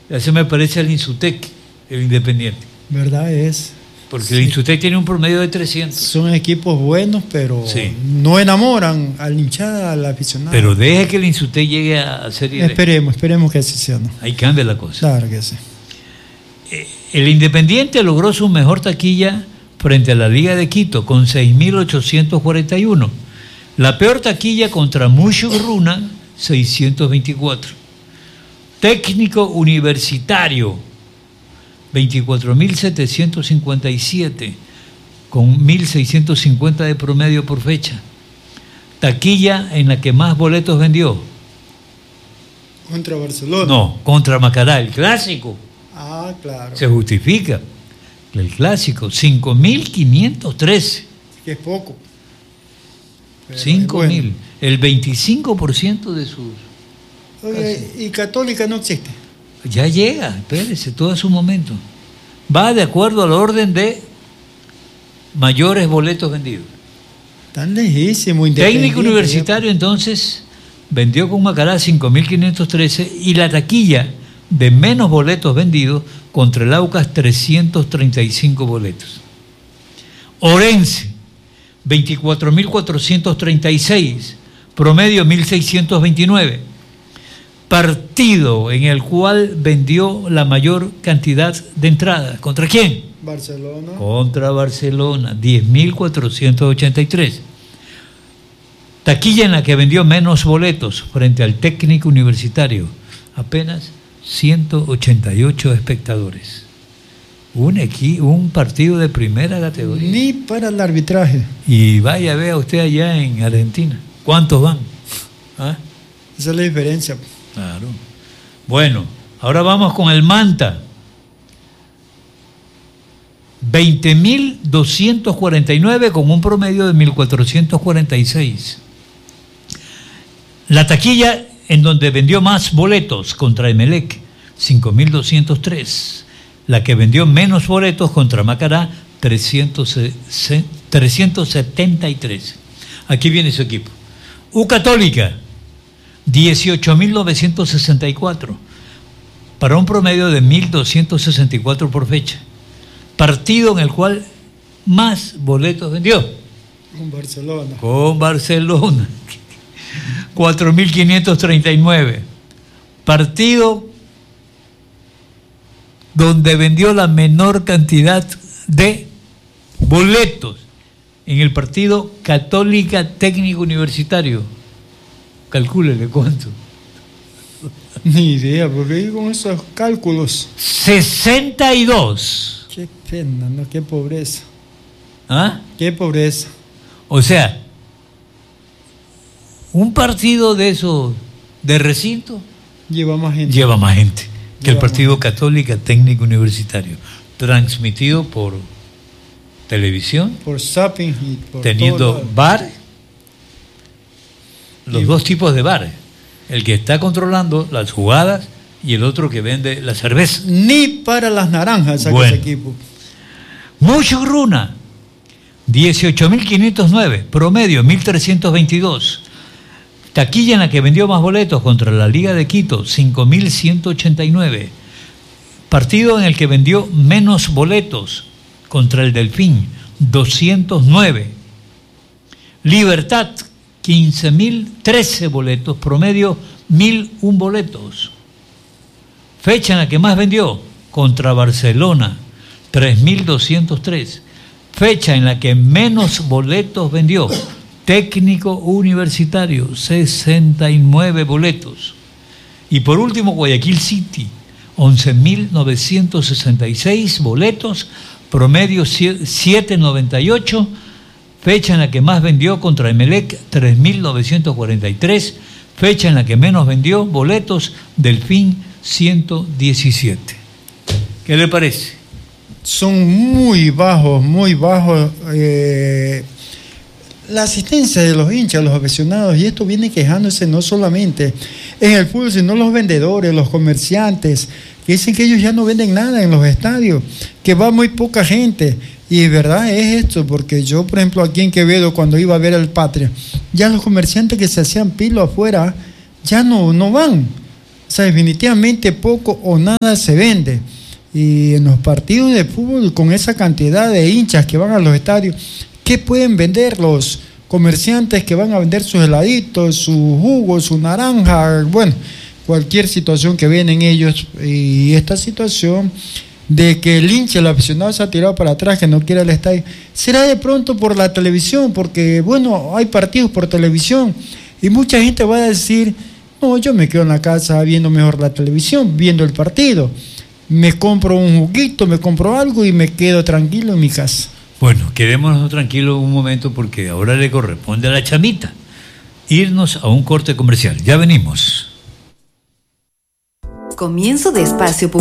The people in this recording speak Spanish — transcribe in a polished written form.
Ese me parece al Insutec, el Independiente. ¿Verdad es? Porque Sí. el Insutec tiene un promedio de 300. Son equipos buenos, pero Sí. no enamoran al hinchada, al aficionado. Pero deje que el Insutec llegue a Serie D. Esperemos que así sea, ¿no? Ahí cambia la cosa. Claro que sí. El Independiente logró su mejor taquilla frente a la Liga de Quito con 6.841. La peor taquilla contra Mushurruna, 624. Técnico Universitario, 24.757, con 1.650 de promedio por fecha. Taquilla en la que más boletos vendió. Contra Barcelona. No, contra Macará, el clásico. Ah, claro. Se justifica. El clásico, 5.513. Que es poco. Pero 5.000. bueno. El 25% de sus... Oye, y Católica no existe. Ya llega, espérese, todo a su momento. Va de acuerdo al orden de mayores boletos vendidos. Tan lejísimo, Independiente. Técnico Universitario entonces vendió con Macará 5.513 y la taquilla de menos boletos vendidos contra el Aucas 335 boletos. Orense 24.436, promedio 1.629. Partido en el cual vendió la mayor cantidad de entradas. ¿Contra quién? Barcelona. Contra Barcelona, 10.483. Taquilla en la que vendió menos boletos frente al Técnico Universitario, apenas 188 espectadores. Un partido de primera categoría. Ni para el arbitraje. Y vaya, vea usted allá en Argentina, ¿cuántos van? ¿Ah? Esa es la diferencia. Claro. Bueno, ahora vamos con el Manta. 20.249 con un promedio de 1.446. La taquilla en donde vendió más boletos contra Emelec, 5.203. La que vendió menos boletos contra Macará, 373. Aquí viene su equipo. U Católica, 18.964, para un promedio de 1.264 por fecha. Partido en el cual más boletos vendió. Con Barcelona. Con Barcelona, 4.539. Partido donde vendió la menor cantidad de boletos, en el partido Católica Técnico Universitario. Calcúlele cuánto. Ni idea, porque con esos cálculos. 62. Qué pena, ¿no? Qué pobreza. ¿Ah? Qué pobreza. O sea, un partido de esos de recinto Lleva más gente. lleva más gente que el Lleva partido más. Católica Técnico Universitario, transmitido por televisión, Por zapping y por teniendo todo lado. bar, los Y- dos tipos de bares, el que está controlando las jugadas y el otro que vende la cerveza. Ni para las naranjas saca Bueno. ese equipo. Mushurruna, 18.509, promedio 1.322. Taquilla en la que vendió más boletos contra la Liga de Quito, 5.189. Partido en el que vendió menos boletos contra el Delfín, 209. Libertad, 15.013 boletos, promedio 1.001 boletos. Fecha en la que más vendió contra Barcelona, 3.203. Fecha en la que menos boletos vendió, Técnico Universitario, 69 boletos. Y por último, Guayaquil City, 11.966 boletos, promedio 7.98. Fecha en la que más vendió contra Emelec, 3.943. Fecha en la que menos vendió boletos, Delfín, 117. ¿Qué le parece? Son muy bajos, muy bajos. La asistencia de los hinchas, los aficionados, y esto viene quejándose no solamente en el fútbol, sino los vendedores, los comerciantes, que dicen que ellos ya no venden nada en los estadios, que va muy poca gente. Y de verdad es esto, porque yo, por ejemplo, aquí en Quevedo, cuando iba a ver el Patria, ya los comerciantes que se hacían pilo afuera, ya no van. O sea, definitivamente poco o nada se vende. Y en los partidos de fútbol, con esa cantidad de hinchas que van a los estadios, ¿qué pueden vender los comerciantes que van a vender sus heladitos, sus jugos, su naranja? Bueno, cualquier situación que vienen ellos. Y esta situación de que el hincha, el aficionado se ha tirado para atrás, que no quiere el estadio, será de pronto por la televisión, porque bueno, hay partidos por televisión y mucha gente va a decir, no, yo me quedo en la casa viendo mejor la televisión, viendo el partido, me compro un juguito, me compro algo y me quedo tranquilo en mi casa. Bueno, quedémonos tranquilos un momento porque ahora le corresponde a la chamita irnos a un corte comercial. Ya venimos. Comienzo de espacio